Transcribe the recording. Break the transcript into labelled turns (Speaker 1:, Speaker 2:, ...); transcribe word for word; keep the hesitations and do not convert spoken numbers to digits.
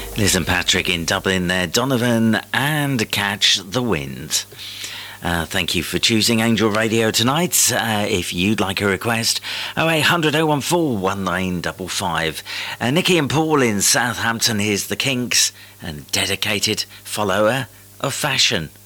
Speaker 1: Liz and Patrick in Dublin there, Donovan and Catch the Wind. Uh, thank you for choosing Angel Radio tonight. Uh, if you'd like a request, oh eight hundred oh one four one nine five five. Uh, Nikki and Paul in Southampton, here's the Kinks and dedicated follower of fashion.